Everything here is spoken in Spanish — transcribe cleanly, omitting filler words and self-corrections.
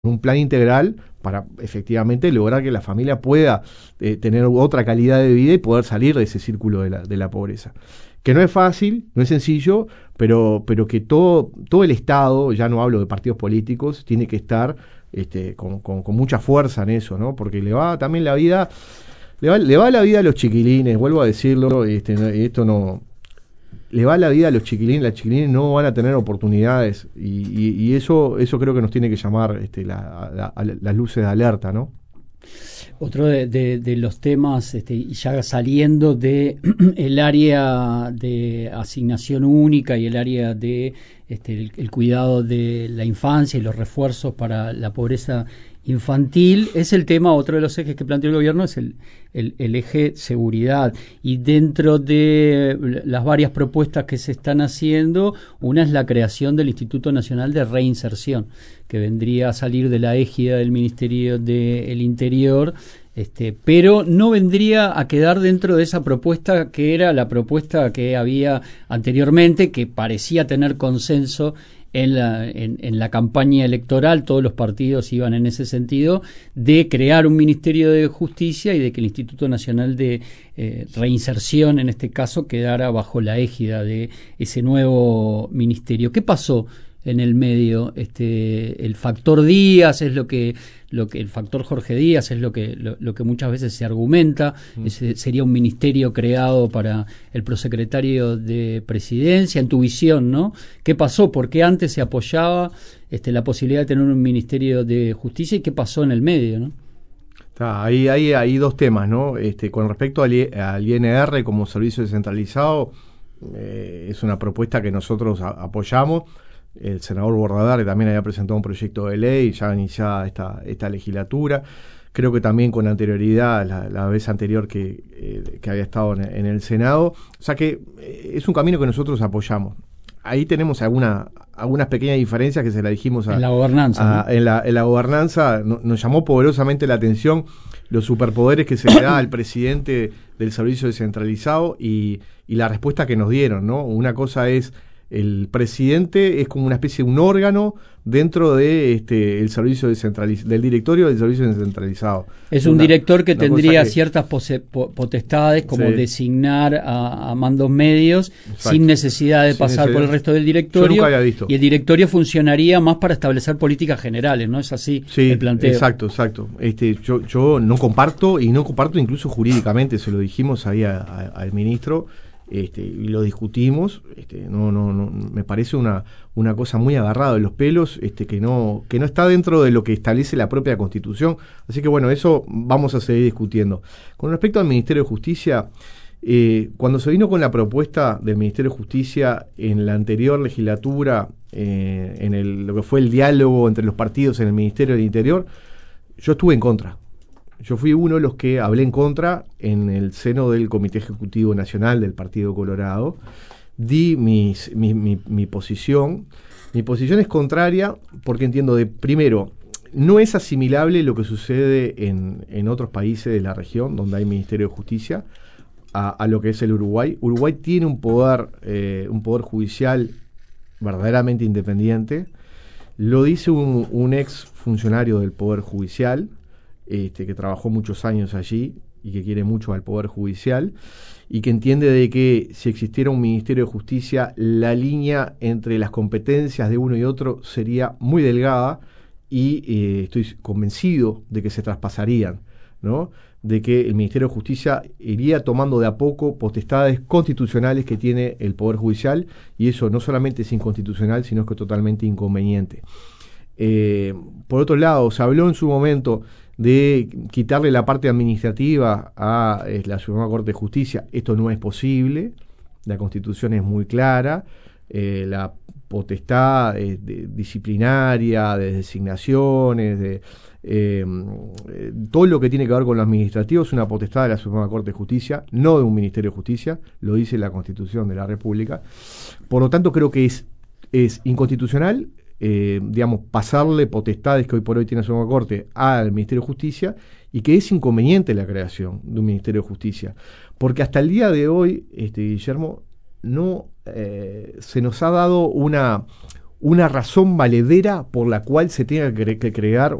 un plan integral para efectivamente lograr que la familia pueda tener otra calidad de vida y poder salir de ese círculo de la pobreza. Que no es fácil, no es sencillo, pero que todo el Estado, ya no hablo de partidos políticos, tiene que estar con mucha fuerza en eso, ¿no? Porque le va también la vida, le va la vida a los chiquilines, vuelvo a decirlo, esto no... Le va la vida a los chiquilines, las chiquilines no van a tener oportunidades y eso creo que nos tiene que llamar las luces de alerta, ¿no? Otro de los temas, ya saliendo de el área de asignación única y el área de el cuidado de la infancia y los refuerzos para la pobreza infantil, es el tema, otro de los ejes que planteó el gobierno es el eje seguridad, y dentro de las varias propuestas que se están haciendo, una es la creación del Instituto Nacional de Reinserción, que vendría a salir de la égida del Ministerio del Interior, pero no vendría a quedar dentro de esa propuesta que era la propuesta que había anteriormente, que parecía tener consenso en la campaña electoral. Todos los partidos iban en ese sentido, de crear un Ministerio de Justicia y de que el Instituto Nacional de Reinserción, en este caso, quedara bajo la égida de ese nuevo ministerio. ¿Qué pasó en el medio? El factor Díaz es lo que el factor Jorge Díaz es lo que muchas veces se argumenta. Sería un ministerio creado para el prosecretario de Presidencia. En tu visión, ¿no? ¿Qué pasó? ¿Por qué antes se apoyaba la posibilidad de tener un Ministerio de Justicia y qué pasó en el medio, ¿no? Ahí hay dos temas, ¿no? Con respecto al INR como servicio descentralizado, es una propuesta que nosotros apoyamos. El senador Bordaberry también había presentado un proyecto de ley ya iniciada esta legislatura. Creo que también con anterioridad, la vez anterior que había estado en el Senado. O sea que es un camino que nosotros apoyamos. Ahí tenemos algunas pequeñas diferencias que se la dijimos en la gobernanza, ¿no? En la gobernanza nos llamó poderosamente la atención los superpoderes que se le da al presidente del servicio descentralizado y la respuesta que nos dieron, ¿no? Una cosa es: el presidente es como una especie de un órgano dentro de el servicio del directorio del servicio descentralizado. Es un director que tendría ciertas potestades, como sí, designar a mandos medios. Exacto. Sin necesidad de pasar por el resto del directorio. Yo nunca había visto. Y el directorio funcionaría más para establecer políticas generales, ¿no? Es así, sí, el planteo. Exacto. Yo no comparto, y no comparto incluso jurídicamente, se lo dijimos ahí al ministro. Y lo discutimos, no me parece una cosa muy agarrada de los pelos, que no está dentro de lo que establece la propia Constitución. Así que bueno, eso vamos a seguir discutiendo. Con respecto al Ministerio de Justicia, cuando se vino con la propuesta del Ministerio de Justicia en la anterior legislatura, lo que fue el diálogo entre los partidos en el Ministerio del Interior, yo estuve en contra. Yo fui uno de los que hablé en contra en el seno del Comité Ejecutivo Nacional del Partido Colorado. Di mi posición. Mi posición es contraria porque entiendo primero, no es asimilable lo que sucede en otros países de la región donde hay Ministerio de Justicia a lo que es el Uruguay. Uruguay tiene un poder judicial verdaderamente independiente. Lo dice un ex funcionario del Poder Judicial, que trabajó muchos años allí y que quiere mucho al Poder Judicial y que entiende de que si existiera un Ministerio de Justicia, la línea entre las competencias de uno y otro sería muy delgada y estoy convencido de que se traspasarían, ¿no? De que el Ministerio de Justicia iría tomando de a poco potestades constitucionales que tiene el Poder Judicial, y eso no solamente es inconstitucional, sino que es totalmente inconveniente. Por otro lado, se habló en su momento de quitarle la parte administrativa a la Suprema Corte de Justicia. Esto no es posible, la Constitución es muy clara, la potestad disciplinaria, de designaciones, todo lo que tiene que ver con lo administrativo es una potestad de la Suprema Corte de Justicia, no de un Ministerio de Justicia, lo dice la Constitución de la República. Por lo tanto, creo que es inconstitucional, pasarle potestades que hoy por hoy tiene la Suprema Corte al Ministerio de Justicia, y que es inconveniente la creación de un Ministerio de Justicia, porque hasta el día de hoy, Guillermo, no se nos ha dado una razón valedera por la cual se tenga que crear